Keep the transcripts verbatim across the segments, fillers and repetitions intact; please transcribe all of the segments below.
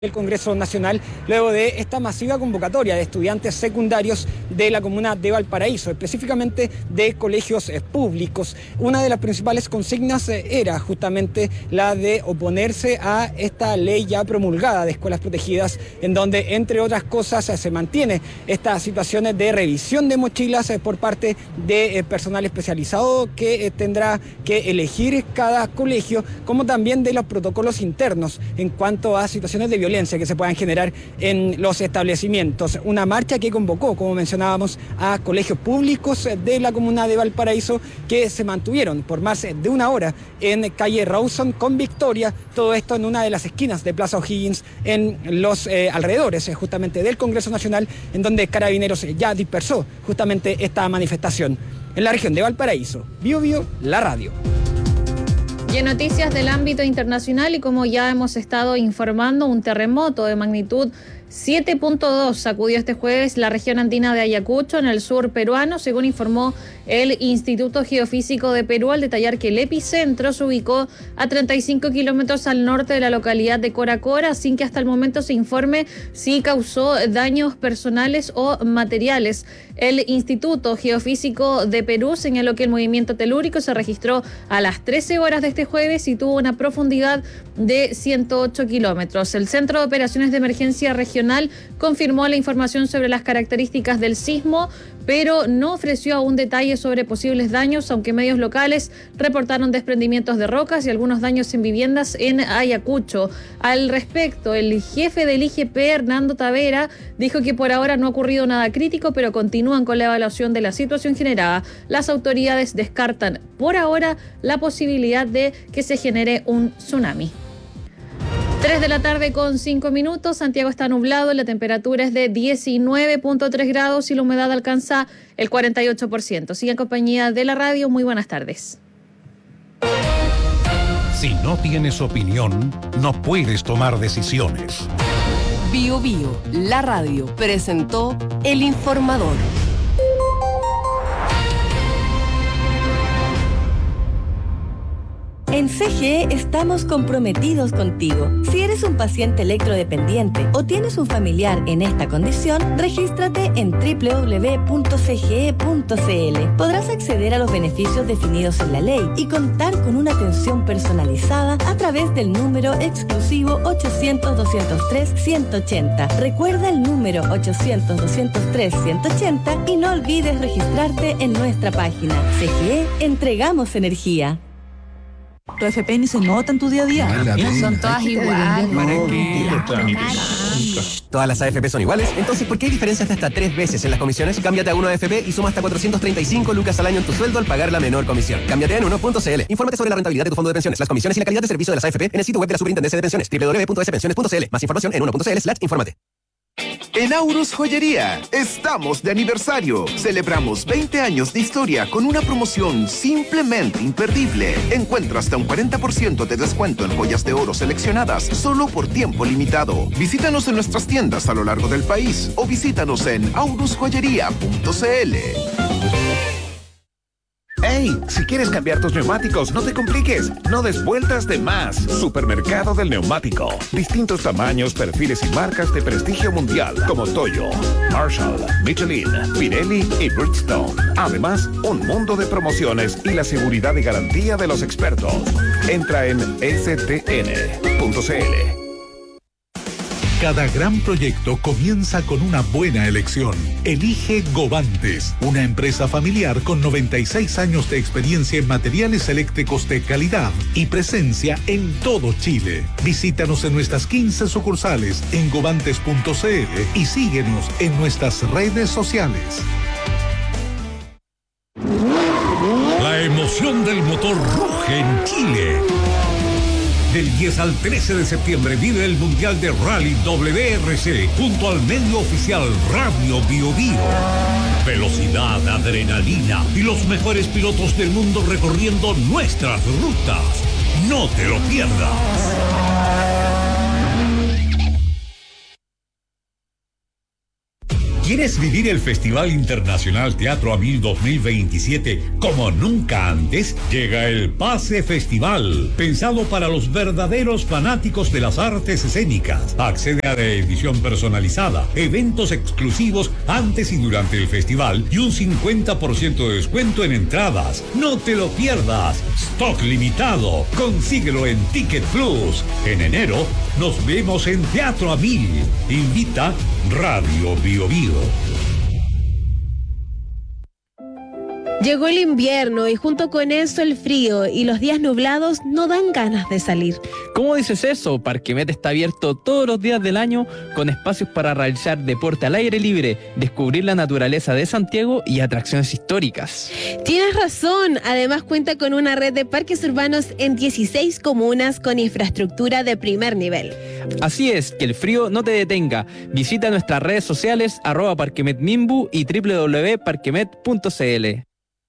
El Congreso Nacional luego de esta masiva convocatoria de estudiantes secundarios de la comuna de Valparaíso, específicamente de colegios eh, públicos. Una de las principales consignas eh, era justamente la de oponerse a esta ley ya promulgada de escuelas protegidas, en donde, entre otras cosas, eh, se mantiene estas situaciones de revisión de mochilas eh, por parte de eh, personal especializado que eh, tendrá que elegir cada colegio, como también de los protocolos internos en cuanto a situaciones de violencia que se puedan generar en los establecimientos. Una marcha que convocó, como mencionábamos, a colegios públicos de la comuna de Valparaíso que se mantuvieron por más de una hora en calle Rawson con Victoria, todo esto en una de las esquinas de Plaza O'Higgins en los eh, alrededores eh, justamente del Congreso Nacional, en donde Carabineros eh, ya dispersó justamente esta manifestación. En la región de Valparaíso, Bio Bio, la radio. Y en noticias del ámbito internacional, y como ya hemos estado informando, un terremoto de magnitud siete punto dos sacudió este jueves la región andina de Ayacucho, en el sur peruano, según informó el Instituto Geofísico de Perú, al detallar que el epicentro se ubicó a treinta y cinco kilómetros al norte de la localidad de Coracora, sin que hasta el momento se informe si causó daños personales o materiales. El Instituto Geofísico de Perú señaló que el movimiento telúrico se registró a las trece horas de este jueves y tuvo una profundidad de ciento ocho kilómetros. El Centro de Operaciones de Emergencia Regional confirmó la información sobre las características del sismo, pero no ofreció aún detalles sobre posibles daños, aunque medios locales reportaron desprendimientos de rocas y algunos daños en viviendas en Ayacucho. Al respecto, el jefe del I G P, Hernando Tavera, dijo que por ahora no ha ocurrido nada crítico, pero continúan con la evaluación de la situación generada. Las autoridades descartan por ahora la posibilidad de que se genere un tsunami. tres de la tarde con cinco minutos, Santiago está nublado, la temperatura es de diecinueve punto tres grados y la humedad alcanza el cuarenta y ocho por ciento. Sigue en compañía de la radio, muy buenas tardes. Si no tienes opinión, no puedes tomar decisiones. Bio Bio, la radio, presentó El Informador. En C G E estamos comprometidos contigo. Si eres un paciente electrodependiente o tienes un familiar en esta condición, regístrate en doble u doble u doble u punto c g e punto c l. Podrás acceder a los beneficios definidos en la ley y contar con una atención personalizada a través del número exclusivo ochocientos, doscientos tres, ciento ochenta. Recuerda el número ochocientos, doscientos tres, ciento ochenta y no olvides registrarte en nuestra página. C G E, entregamos energía. Tu F P ni se nota en tu día a día. Son todas iguales. ¿Todas las A F P son iguales? Entonces, ¿por qué hay diferencias de hasta tres veces en las comisiones? Cámbiate a uno A F P y suma hasta cuatrocientos treinta y cinco lucas al año en tu sueldo al pagar la menor comisión. Cámbiate en uno punto c l. Infórmate sobre la rentabilidad de tu fondo de pensiones, las comisiones y la calidad de servicio de las A F P en el sitio web de la Superintendencia de Pensiones, doble u doble u doble u punto s pensiones punto c l. Más información en uno punto c l slash infórmate. En Aurus Joyería estamos de aniversario. Celebramos veinte años de historia con una promoción simplemente imperdible. Encuentra hasta un cuarenta por ciento de descuento en joyas de oro seleccionadas solo por tiempo limitado. Visítanos en nuestras tiendas a lo largo del país o visítanos en aurus joyería punto c l. ¡Ey! Si quieres cambiar tus neumáticos, no te compliques. No des vueltas de más. Supermercado del Neumático. Distintos tamaños, perfiles y marcas de prestigio mundial como Toyo, Marshall, Michelin, Pirelli y Bridgestone. Además, un mundo de promociones y la seguridad y garantía de los expertos. Entra en s t n punto c l. Cada gran proyecto comienza con una buena elección. Elige Govantes, una empresa familiar con noventa y seis años de experiencia en materiales eléctricos de calidad y presencia en todo Chile. Visítanos en nuestras quince sucursales en govantes punto c l y síguenos en nuestras redes sociales. La emoción del motor ruge en Chile. Del diez al trece de septiembre vive el Mundial de Rally W R C junto al medio oficial Radio Bio Bio. Velocidad, adrenalina y los mejores pilotos del mundo recorriendo nuestras rutas. No te lo pierdas. ¿Quieres vivir el Festival Internacional Teatro Amil dos mil veintisiete como nunca antes? Llega el Pase Festival, pensado para los verdaderos fanáticos de las artes escénicas. Accede a la edición personalizada, eventos exclusivos antes y durante el festival y un cincuenta por ciento de descuento en entradas. No te lo pierdas. Stock limitado. Consíguelo en Ticket Plus. En enero nos vemos en Teatro Amil. Invita Radio Bio Bio. Llegó el invierno y junto con eso el frío y los días nublados no dan ganas de salir. ¿Cómo dices eso? Parquemet está abierto todos los días del año con espacios para realizar deporte al aire libre, descubrir la naturaleza de Santiago y atracciones históricas. Tienes razón, además cuenta con una red de parques urbanos en dieciséis comunas con infraestructura de primer nivel. Así es, que el frío no te detenga. Visita nuestras redes sociales arroba parquemetmimbu y doble u doble u doble u punto parquemet punto c l.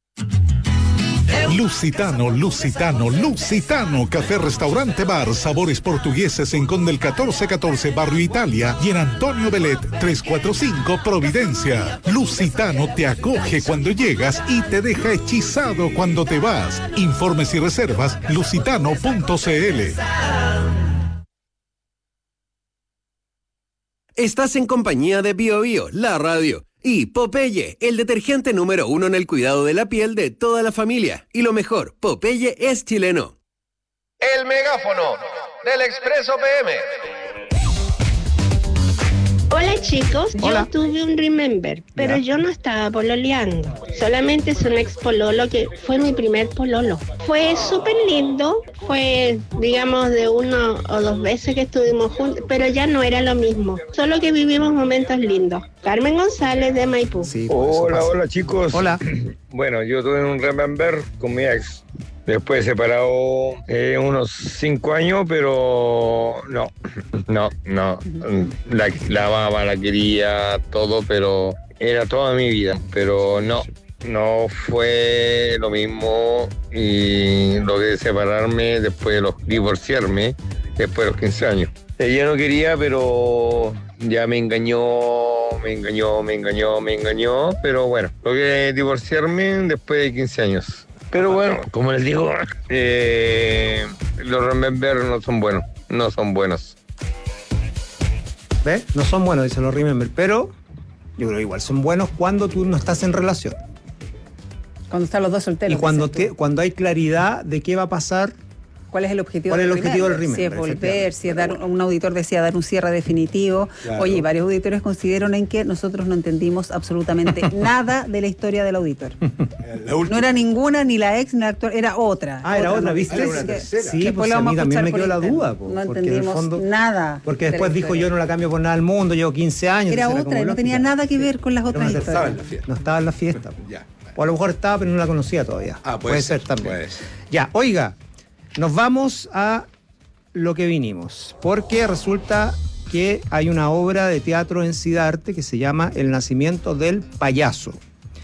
Lusitano, Lusitano, Lusitano, café, restaurante, bar, sabores portugueses en Conde el catorce catorce, Barrio Italia, y en Antonio Belet trescientos cuarenta y cinco, Providencia. Lusitano te acoge cuando llegas y te deja hechizado cuando te vas. Informes y reservas, lusitano punto c l. Estás en compañía de Bio Bio, la radio. Y Popeye, el detergente número uno en el cuidado de la piel de toda la familia. Y lo mejor, Popeye es chileno. El megáfono del Expreso P M. Hola chicos, Hola. yo tuve un remember, pero Ya. yo no estaba pololeando. Solamente es un ex pololo que fue mi primer pololo. Fue súper lindo, fue digamos de uno o dos veces que estuvimos juntos, pero ya no era lo mismo. Solo que vivimos momentos lindos. Carmen González de Maipú. Sí, Hola, hola chicos. Hola. Bueno, yo tuve un remember con mi ex. Después separado eh, unos cinco años, pero no, no, no. La, la amaba, la quería, todo, pero era toda mi vida. Pero no, no fue lo mismo y lo de separarme después de los divorciarme, después de los quince años. Ella no quería, pero ya me engañó, me engañó, me engañó, me engañó, pero bueno, lo que divorciarme después de quince años. Pero bueno, como les digo, eh, los remember no son buenos, no son buenos. ¿Ves? No son buenos, dicen los remember, pero yo creo que igual son buenos cuando tú no estás en relación. Cuando están los dos solteros. Y cuando, te, cuando hay claridad de qué va a pasar. ¿Cuál es el objetivo ¿Cuál es del el objetivo del remember? remember? Si es volver, si es dar, un auditor decía dar un cierre definitivo. Claro. Oye, varios auditores coincidieron en que nosotros no entendimos absolutamente nada de la historia del auditor. No era ninguna, ni la ex, ni la actual, era otra. Ah, era otra, ¿viste? Sí, Era una que- tercera. que Sí, después pues lo a vamos mí a también escuchar me por quedó la interno. duda. po, No porque en el entendimos fondo- nada. Porque de después la dijo historia. yo no la cambio por nada del mundo, llevo quince años. Era entonces otra, como no tenía lógica. nada que ver con las Era otras una tercera. historias. No estaba en la fiesta. po. O a lo mejor estaba, pero no la conocía todavía. Ah, puede, puede ser, ser, también. puede ser. Ya, oiga, nos vamos a lo que vinimos, porque resulta que hay una obra de teatro en Sidarte que se llama El nacimiento del payaso.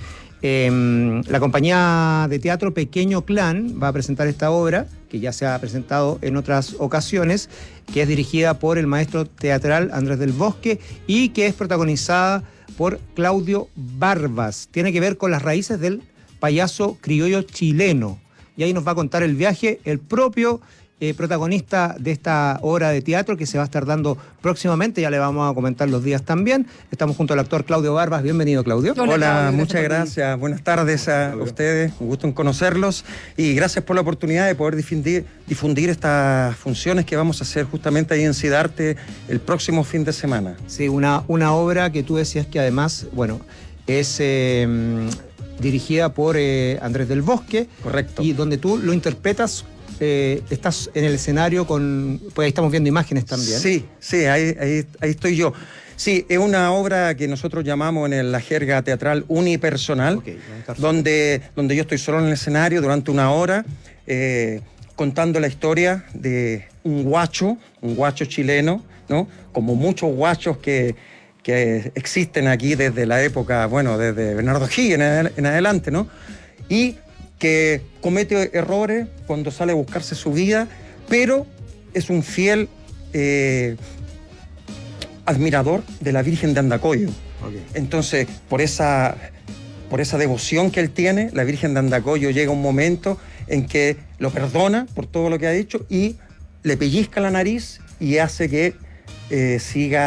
Eh, la compañía de teatro Pequeño Clan va a presentar esta obra, que ya se ha presentado en otras ocasiones, que es dirigida por el maestro teatral Andrés del Bosque y que es protagonizada por Claudio Barbas. Tiene que ver con las raíces del payaso criollo chileno. Y ahí nos va a contar el viaje el propio eh, protagonista de esta obra de teatro que se va a estar dando próximamente. Ya le vamos a comentar los días también. Estamos junto al actor Claudio Barbas. Bienvenido, Claudio. Hola, Hola, Claudio, muchas gracias. Buenas tardes a ustedes. Un gusto en conocerlos. Y gracias por la oportunidad de poder difundir, difundir estas funciones que vamos a hacer justamente ahí en Sidarte el próximo fin de semana. Sí, una, una obra que tú decías que además, bueno, es eh, dirigida por eh, Andrés del Bosque. Correcto. Y donde tú lo interpretas, eh, estás en el escenario con... Pues ahí estamos viendo imágenes también. Sí, sí, ahí, ahí, ahí estoy yo. Sí, es una obra que nosotros llamamos en la jerga teatral unipersonal, Okay, donde, donde yo estoy solo en el escenario durante una hora, eh, contando la historia de un guacho, un guacho chileno, ¿no? Como muchos guachos que, que existen aquí desde la época, bueno, desde Bernardo Higgins en, en adelante, ¿no? Y que comete errores cuando sale a buscarse su vida, pero es un fiel... Eh, admirador de la Virgen de Andacoyo. Okay. Entonces, por esa, por esa devoción que él tiene, la Virgen de Andacollo llega un momento en que lo perdona por todo lo que ha hecho y le pellizca la nariz y hace que eh, siga